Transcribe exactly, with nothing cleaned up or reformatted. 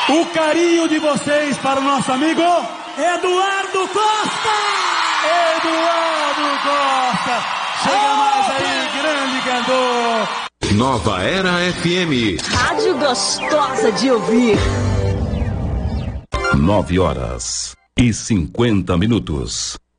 o carinho de vocês para o nosso amigo Eduardo Costa! Eduardo Costa! Chega mais aí, grande cantor! Nova Era F M. Rádio gostosa de ouvir. Nove horas e cinquenta minutos.